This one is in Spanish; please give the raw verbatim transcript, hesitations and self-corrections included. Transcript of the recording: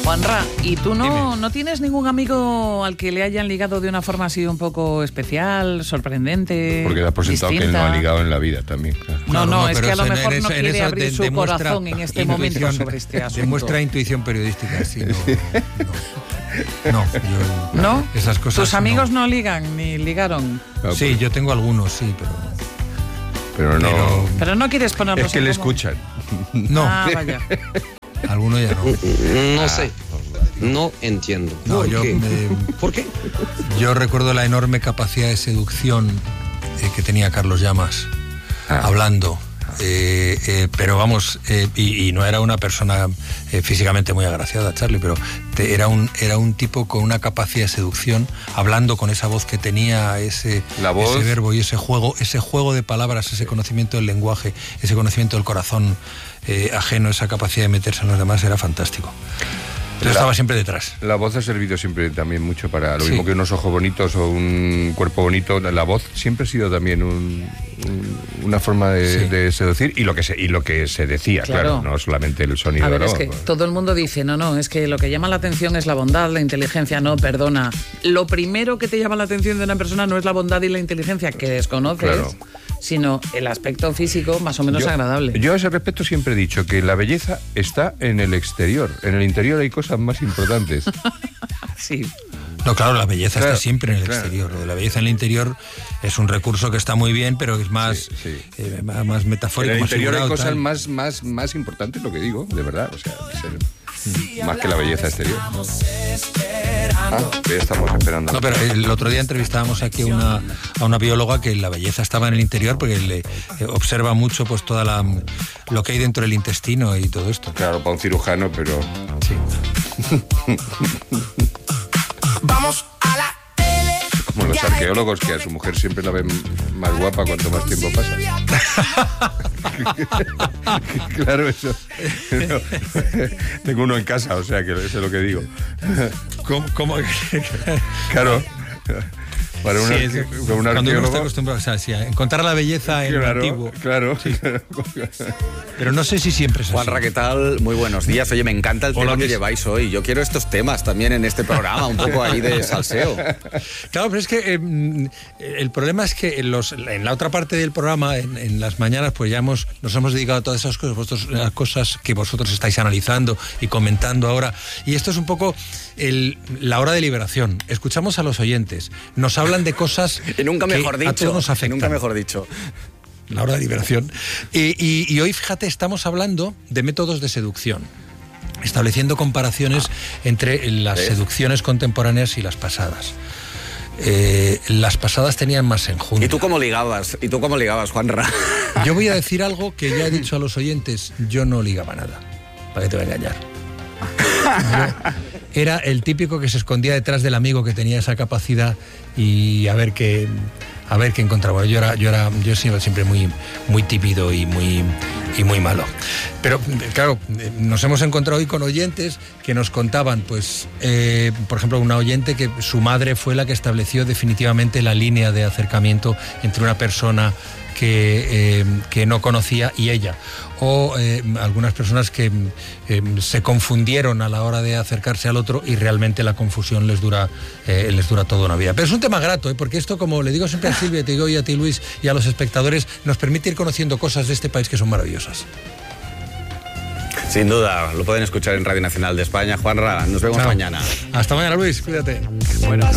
Juanra, ¿y tú no, no tienes ningún amigo al que le hayan ligado de una forma así un poco especial, sorprendente? Porque le has presentado distinta? Que él no ha ligado en la vida también. Claro. No, Claro, no, no, es que a lo en- mejor en no eso- en quiere eso abrir de- su demuestra corazón en este momento intuición- sobre este asunto. Demuestra intuición periodística, sí, no, no, no, yo- ¿No? esas cosas ¿Tus amigos no, ligan ni ligaron? Claro, Sí, yo tengo algunos, sí, pero Pero no. pero- Pero no quieres ponerlos Es que en le común. escuchan. no, Ah, vaya. alguno ya no. No sé, no entiendo. No, ¿Por yo, qué? me- ¿Por qué? yo recuerdo la enorme capacidad de seducción eh, que tenía Carlos Llamas Ah. hablando. Eh, eh, pero vamos, eh, y, y no era una persona eh, físicamente muy agraciada, Charlie, pero te- era, un, era un tipo con una capacidad de seducción, hablando con esa voz que tenía, ese, La voz. ese verbo y ese juego, ese juego de palabras, ese conocimiento del lenguaje, ese conocimiento del corazón eh, ajeno, esa capacidad de meterse en los demás, era fantástico. Entonces La- estaba siempre detrás. La voz ha servido siempre también mucho para lo Sí. mismo que unos ojos bonitos o un cuerpo bonito. La voz siempre ha sido también un- un- una forma de, Sí. de seducir y lo que se y lo que se decía, claro, Claro. no solamente el sonido. A ver, ¿no? es que todo el mundo dice, no, no, es que lo que llama la atención es la bondad, la inteligencia. No, perdona. Lo primero que te llama la atención de una persona no es la bondad y la inteligencia que desconoces, Claro. sino el aspecto físico más o menos Yo- agradable. Yo a ese respecto siempre he dicho que la belleza está en el exterior. En el interior hay cosas más importantes. Sí. No, claro, la belleza Claro, está siempre en el claro. exterior. Lo de la belleza en el interior es un recurso que está muy bien, pero es más, Sí, sí. eh, más, más En metafórico. el más interior hay figurado, cosas tal. más, más, más importantes, lo que digo, de verdad. O sea, ser- más que la belleza exterior. Ah, que estamos esperando. No, pero el otro día entrevistábamos aquí a una, a una bióloga que la belleza estaba en el interior porque le eh, observa mucho pues toda la lo que hay dentro del intestino y todo esto. Claro, para un cirujano, pero... Sí. Vamos a la tele. Como los arqueólogos, que a su mujer siempre la ven más guapa cuanto más tiempo pasa. Claro, eso. No. Tengo uno en casa, o sea que eso es lo que digo. ¿Cómo, cómo? Claro. Para un, Sí, arque- es- para un cuando uno está arqueólogo... acostumbrado, o sea, sí, a encontrar la belleza en lo Claro, antiguo. claro. Pero no sé si siempre es así. Juanra, ¿qué tal? Muy buenos días. Oye, me encanta el Hola, tema que Luis. lleváis hoy. Yo quiero estos temas también en este programa, un poco ahí de salseo. Claro, pero es que eh, mm, el problema es que en, los, en la otra parte del programa, en, en las mañanas, pues ya hemos, nos hemos dedicado a todas esas cosas, vosotros, las cosas que vosotros estáis analizando y comentando ahora. Y esto es un poco el, la hora de liberación. Escuchamos a los oyentes, nos hablan de cosas Y nunca mejor que a dicho. todos nos y afectan. nunca mejor dicho. La hora de liberación. Y, y- y hoy, fíjate, estamos hablando de métodos de seducción, estableciendo comparaciones entre las ¿Ves? seducciones contemporáneas y las pasadas. Eh, las pasadas tenían más enjundia. ¿Y tú cómo ligabas? ¿Y tú cómo ligabas, Juanra? Yo voy a decir algo que ya he dicho a los oyentes, yo no ligaba nada, para que te voy a engañar. Yo era el típico que se escondía detrás del amigo que tenía esa capacidad y a ver qué a ver qué encontraba. Yo era yo era yo he sido siempre muy muy tímido y muy y muy malo. Pero claro, nos hemos encontrado hoy con oyentes que nos contaban, pues, eh, por ejemplo, una oyente que su madre fue la que estableció definitivamente la línea de acercamiento entre una persona que, eh, que no conocía y ella. O eh, algunas personas que eh, se confundieron a la hora de acercarse al otro y realmente la confusión les dura eh, les dura toda una vida. Pero es un tema grato, ¿eh? Porque esto, como le digo siempre a Silvia, te digo y a ti, Luis, y a los espectadores, nos permite ir conociendo cosas de este país que son maravillosas. Sin duda, lo pueden escuchar en Radio Nacional de España. Juanra, nos vemos Claro. mañana. Hasta mañana, Luis, cuídate. Bueno.